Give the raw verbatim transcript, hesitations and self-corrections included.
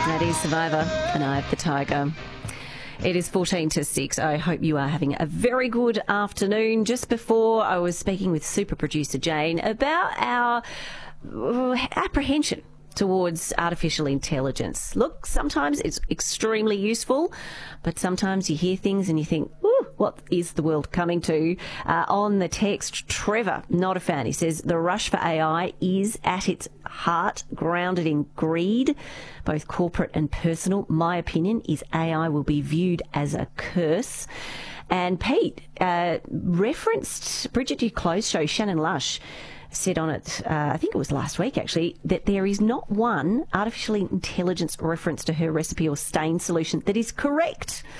That is Survivor and Eye of the Tiger. It is fourteen to six. I hope you are having a very good afternoon. Just before, I was speaking with super producer Jane about our uh, apprehension towards artificial intelligence. Look, sometimes it's extremely useful, but sometimes you hear things and you think, ooh, what is the world coming to? Uh, on the text, Trevor, not a fan. He says, the rush for A I is at its heart grounded in greed, both corporate and personal. My opinion is A I will be viewed as a curse. And Pete uh, referenced Bridget Duclos' show, Shannon Lush, said on it, uh, I think it was last week actually, that there is not one artificial intelligence reference to her recipe or stain solution that is correct.